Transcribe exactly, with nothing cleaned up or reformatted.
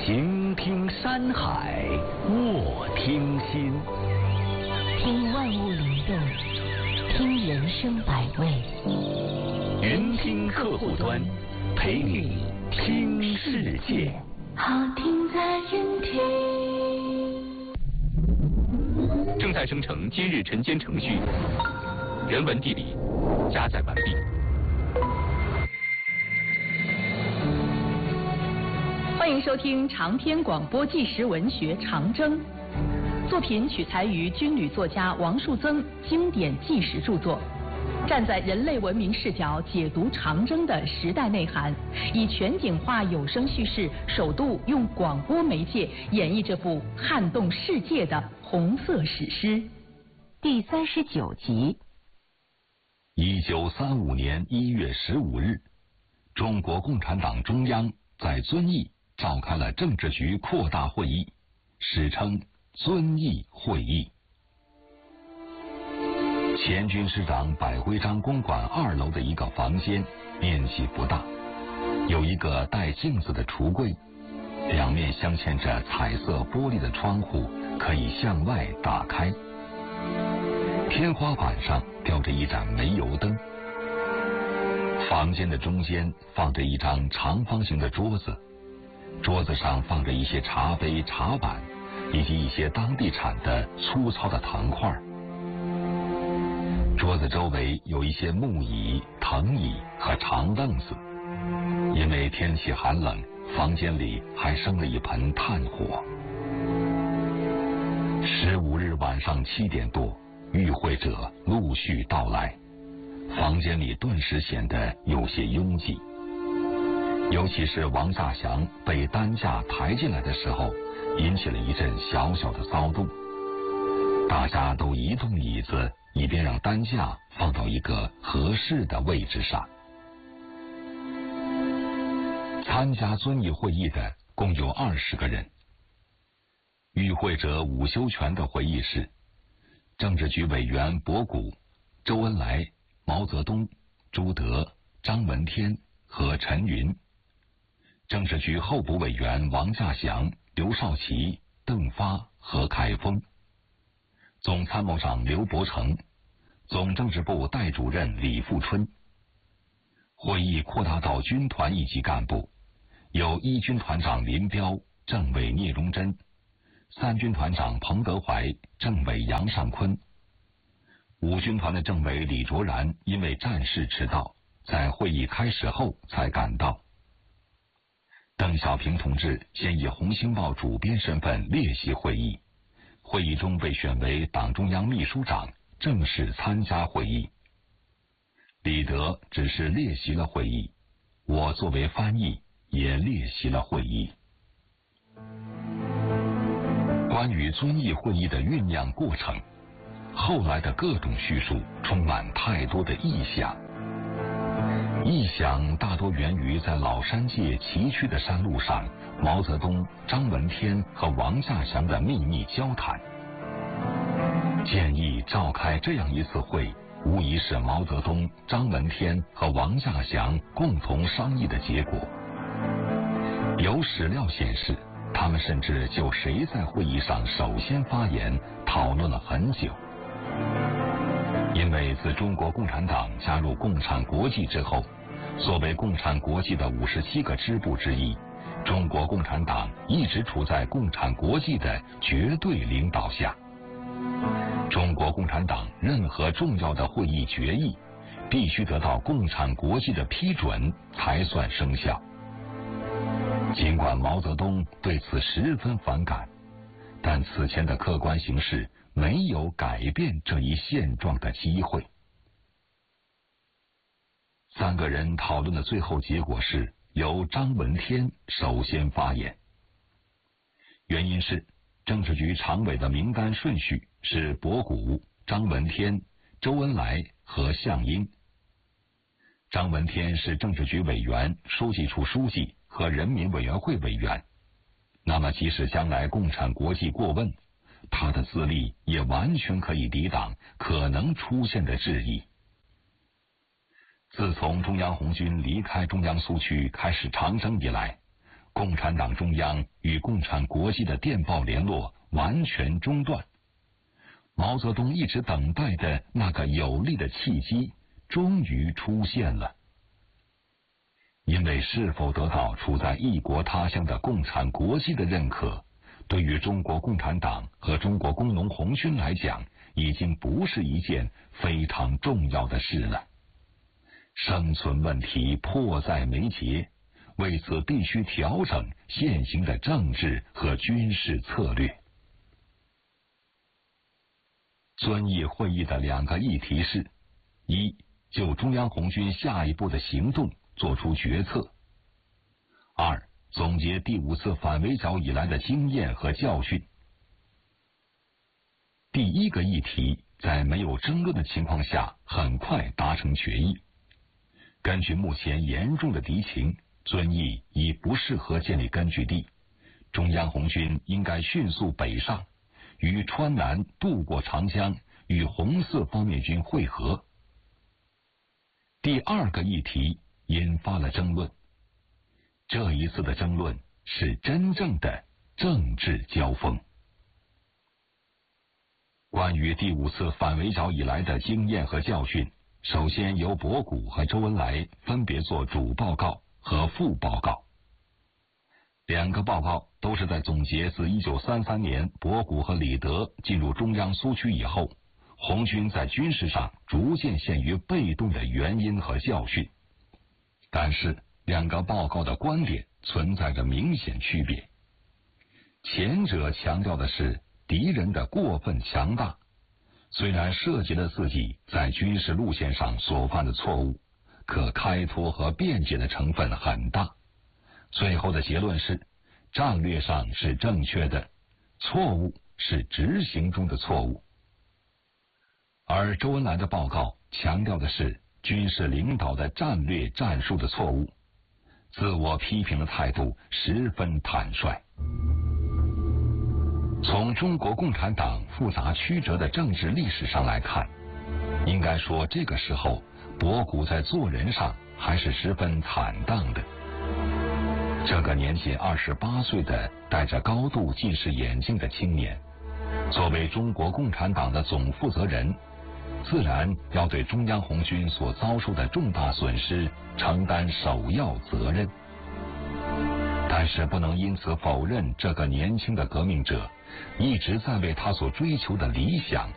行听山海，卧听心， 听万物灵动，听人生百味。 云听客户端，陪你听世界。 好听在云听。 正在生成今日晨间程序，人文地理加载完毕。 欢迎收听长篇广播纪实文学《长征》，作品取材于军旅作家王树增经典纪实著作，站在人类文明视角解读长征的时代内涵，以全景化有声叙事，首度用广播媒介演绎这部撼动世界的红色史诗。 第三十九集。 一九三五年一月十五日，中国共产党中央在遵义召开了政治局扩大会议，史称遵义会议。前军师长百徽章公馆二楼的一个房间，面积不大，有一个带镜子的橱柜，两面镶嵌着彩色玻璃的窗户可以向外打开。天花板上吊着一盏煤油灯。房间的中间放着一张长方形的桌子，桌子上放着一些茶杯、茶板，以及一些当地产的粗糙的糖块。桌子周围有一些木椅、藤椅和长凳子。因为天气寒冷，房间里还生了一盆炭火。十五日晚上七点多，与会者陆续到来，房间里顿时显得有些拥挤。尤其是王稼祥被担架抬进来的时候，引起了一阵小小的骚动。大家都移动椅子，以便让担架放到一个合适的位置上。参加遵义会议的共有二十个人。与会者伍修权的回忆是，政治局委员博古、周恩来、毛泽东、朱德、张闻天和陈云，政治局候补委员王稼祥、刘少奇、邓发和凯丰，总参谋长刘伯承，总政治部代主任李富春。会议扩大到军团一级干部，有一军团长林彪、政委聂荣臻，三军团长彭德怀，政委杨尚昆。五军团的政委李卓然因为战事迟到，在会议开始后才赶到。邓小平同志先以《红星报》主编身份列席会议，会议中被选为党中央秘书长，正式参加会议。李德只是列席了会议，我作为翻译也列席了会议。关于遵义会议的酝酿过程，后来的各种叙述充满太多的臆想。臆想大多源于在老山界崎岖的山路上，毛泽东、张闻天和王稼祥的秘密交谈。建议召开这样一次会，无疑是毛泽东、张闻天和王稼祥共同商议的结果。有史料显示，他们甚至就谁在会议上首先发言讨论了很久。因为自中国共产党加入共产国际之后，作为共产国际的五十七个支部之一，中国共产党一直处在共产国际的绝对领导下。中国共产党任何重要的会议决议，必须得到共产国际的批准才算生效。尽管毛泽东对此十分反感，但此前的客观形势没有改变这一现状的机会。三个人讨论的最后结果是由张闻天首先发言。原因是政治局常委的名单顺序是博古、张闻天、周恩来和项英。张闻天是政治局委员、书记处书记和人民委员会委员，那么即使将来共产国际过问，他的资历也完全可以抵挡可能出现的质疑。自从中央红军离开中央苏区开始长征以来， 共产党中央与共产国际的电报联络完全中断。毛泽东一直等待的那个有利的契机终于出现了。因为是否得到处在异国他乡的共产国际的认可，对于中国共产党和中国工农红军来讲，已经不是一件非常重要的事了。生存问题迫在眉睫，为此必须调整现行的政治和军事策略。遵义会议的两个议题是：一、就中央红军下一步的行动作出决策；二、总结第五次反围剿以来的经验和教训。第一个议题在没有争论的情况下很快达成决议。根据目前严重的敌情，遵义已不适合建立根据地，中央红军应该迅速北上，于川南渡过长江，与红四方面军会合。第二个议题引发了争论，这一次的争论是真正的政治交锋。关于第五次反围剿以来的经验和教训，首先由博古和周恩来分别做主报告和副报告。两个报告都是在总结自一九三三年博古和李德进入中央苏区以后，红军在军事上逐渐陷于被动的原因和教训。但是两个报告的观点存在着明显区别。前者强调的是敌人的过分强大，虽然涉及了自己在军事路线上所犯的错误，可开脱和辩解的成分很大。最后的结论是，战略上是正确的，错误是执行中的错误。而周恩来的报告强调的是军事领导的战略战术的错误，自我批评的态度十分坦率。从中国共产党复杂曲折的政治历史上来看，应该说这个时候博古在做人上还是十分坦荡的。这个年仅二十八岁的戴着高度近视眼镜的青年，作为中国共产党的总负责人，自然要对中央红军所遭受的重大损失承担首要责任。但是不能因此否认这个年轻的革命者一直在为他所追求的理想